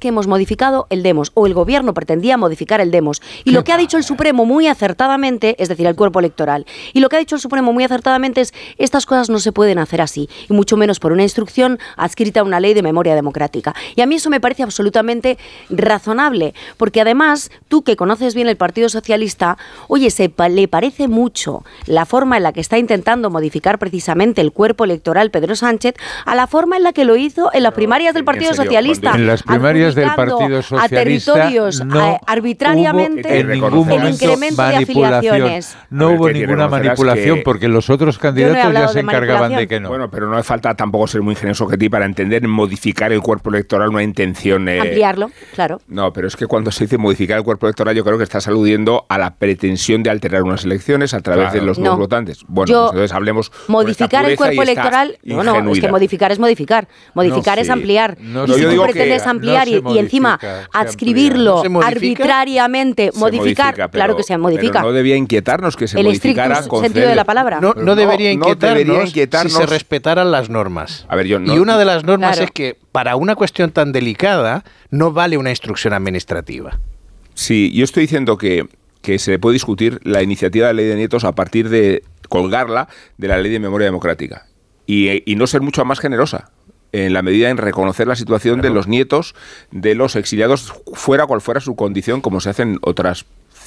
que hemos modificado el demos, o el gobierno pretendía modificar el demos. Y lo que ha dicho el Supremo muy acertadamente, es decir, el cuerpo electoral, y lo que ha dicho el Supremo muy acertadamente es: estas cosas no se pueden hacer así, y mucho menos por una instrucción adscrita a una ley de memoria democrática. Y a mí eso me parece absolutamente razonable, porque además, tú que conoces bien el Partido Socialista, oye, le parece mucho la forma en la que está intentando modificar precisamente el cuerpo electoral Pedro Sánchez a la forma en la que lo hizo en las primarias del Partido Socialista. En las primarias del Partido Socialista a territorios arbitrariamente en ningún el incremento de afiliaciones. No hubo ninguna manipulación, porque los otros candidatos ya se encargaban de que no. Bueno, pero no hace falta tampoco ser muy ingenioso que ti para entender modificar el cuerpo electoral una intención... ampliarlo, claro. No, pero es que cuando se dice modificar el cuerpo electoral, yo creo que estás aludiendo a la pretensión de alterar unas elecciones a través de los nuevos votantes. Bueno, pues entonces hablemos... Modificar el cuerpo electoral... No, es que modificar es modificar. Modificar es ampliar. Y si tú pretendes ampliar y encima adscribirlo arbitrariamente, modificar, claro que se modifica. Pero no debía inquietarnos que se modificara con sentido de la palabra. No debería inquietarnos si se respetaran las normas. A ver, y una de las normas es que para una cuestión tan delicada no vale una instrucción administrativa. Sí, yo estoy diciendo que se puede discutir la iniciativa de ley de nietos a partir de colgarla de la ley de memoria democrática y no ser mucho más generosa en la medida en reconocer la situación de los nietos de los exiliados, fuera cual fuera su condición, como se hace en otros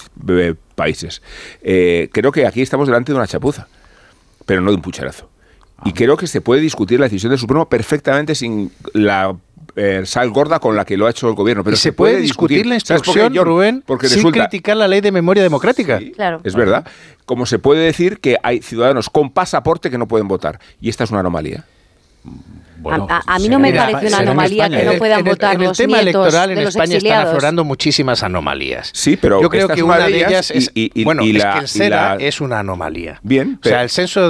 países. Creo que aquí estamos delante de una chapuza, pero no de un pucherazo. Y creo que se puede discutir la decisión del Supremo perfectamente sin la sal gorda con la que lo ha hecho el gobierno. Pero se puede discutir la instrucción, Rubén, sin criticar la ley de memoria democrática. Sí, claro. Es verdad. Como se puede decir que hay ciudadanos con pasaporte que no pueden votar. Y esta es una anomalía. Bueno, a mí no me parece una anomalía que no puedan votar los nietos de los exiliados. En el tema electoral en España están aflorando muchísimas anomalías. Sí, pero yo creo que una de ellas es... es que el SEDA es una anomalía. Bien. O sea, el censo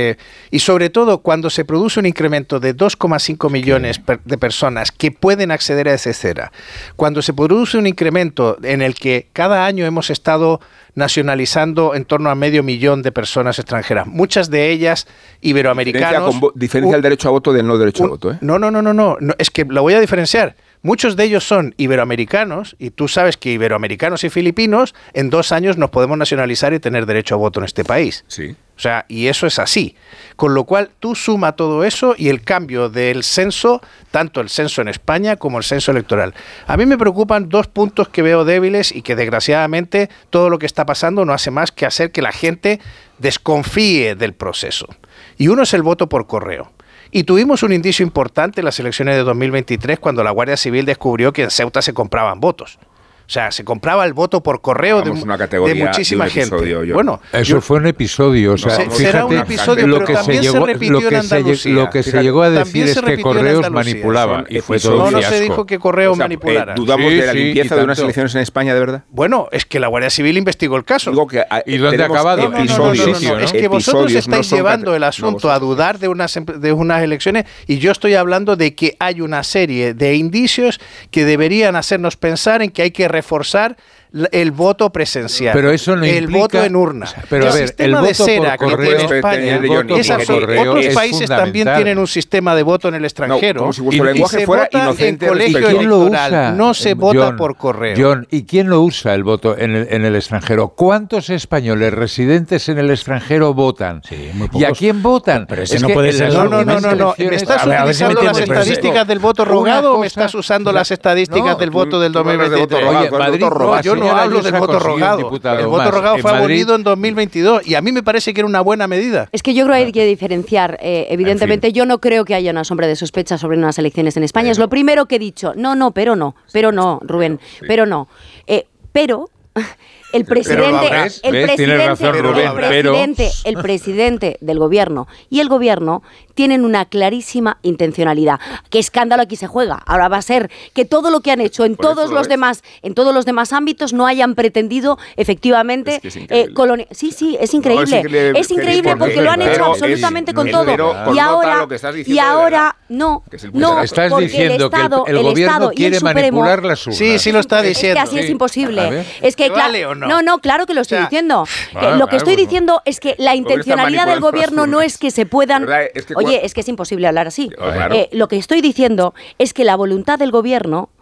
y sobre todo cuando se produce un incremento de 2,5 millones de personas que pueden acceder a ese SEDA, cuando se produce un incremento en el que cada año hemos estado nacionalizando en torno a 500.000 de personas extranjeras, muchas de ellas iberoamericanos. Diferencia el derecho a voto del no derecho a voto, ¿eh? No, es que lo voy a diferenciar. Muchos de ellos son iberoamericanos, y tú sabes que iberoamericanos y filipinos en 2 años nos podemos nacionalizar y tener derecho a voto en este país. Sí. O sea, y eso es así. Con lo cual, tú suma todo eso y el cambio del censo, tanto el censo en España como el censo electoral. A mí me preocupan 2 puntos que veo débiles y que desgraciadamente todo lo que está pasando no hace más que hacer que la gente desconfíe del proceso. Y uno es el voto por correo. Y tuvimos un indicio importante en las elecciones de 2023 cuando la Guardia Civil descubrió que en Ceuta se compraban votos. O sea, se compraba el voto por correo de muchísima gente. Bueno, eso fue un episodio. O sea, será un episodio, lo pero también se repitió en Andalucía. Lo que se llegó a decir es que Correos manipulaba. Y fue todo un fiasco. No se dijo que Correos manipulara. ¿Dudamos de la limpieza de unas elecciones en España, de verdad? Bueno, es que la Guardia Civil investigó el caso. ¿Y dónde ha acabado? No, es que vosotros estáis llevando el asunto a dudar de unas elecciones y yo estoy hablando de que hay una serie de indicios que deberían hacernos pensar en que hay que reforzar el voto presencial, pero eso no el voto en urna. Pero a ver, el voto de cera por correo, que tiene España, otros países también tienen un sistema de voto en el extranjero. Como si vuestro lenguaje fuera inocente. En colegio electoral no se vota por correo. John, ¿y quién lo usa el voto en el extranjero? ¿Cuántos españoles residentes en el extranjero votan? Sí, muy ¿Y a quién votan? Pero ese no puede ser. No. ¿Me estás utilizando las estadísticas del voto rogado o me estás usando las estadísticas del voto del 2023? Yo no hablo del voto rogado. El voto rogado fue abolido en 2022 y a mí me parece que era una buena medida. Es que yo creo que hay que diferenciar. Evidentemente, yo no creo que haya una sombra de sospecha sobre unas elecciones en España. Es lo primero que he dicho. Pero no, Rubén, pero no. Pero el presidente del gobierno y el gobierno tienen una clarísima intencionalidad. ¿Qué escándalo aquí se juega? Ahora va a ser que todo lo que han hecho en todos los demás ámbitos no hayan pretendido efectivamente Sí, es increíble. Es increíble porque lo han hecho absolutamente con todo. Y ahora no. Estás diciendo que el gobierno quiere manipular las urnas. Sí, lo está diciendo. Es que así es imposible. Es que no, claro que lo estoy diciendo. Lo que estoy diciendo es que la intencionalidad del gobierno no es que se puedan... Oye, es que es imposible hablar así. Lo que estoy diciendo es que la voluntad del gobierno